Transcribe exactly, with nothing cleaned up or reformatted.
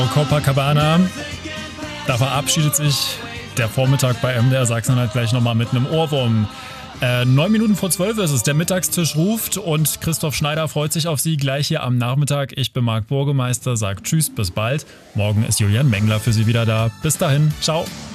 Copacabana. Da verabschiedet sich der Vormittag bei M D R Sachsen-Anhalt gleich nochmal mit einem Ohrwurm. Äh, neun Minuten vor zwölf ist es. Der Mittagstisch ruft und Christoph Schneider freut sich auf Sie gleich hier am Nachmittag. Ich bin Marc Burgemeister, sagt Tschüss, bis bald. Morgen ist Julian Mengler für Sie wieder da. Bis dahin, ciao.